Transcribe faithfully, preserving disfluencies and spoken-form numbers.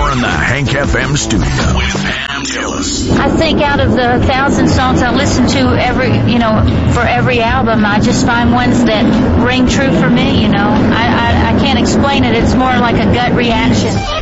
more in the Hank F M studio with Pam Tillis. I think out of the thousand songs I listen to every, you know, for every album, I just find ones that ring true for me, you know. I, I, I can't explain it. It's more like a gut reaction.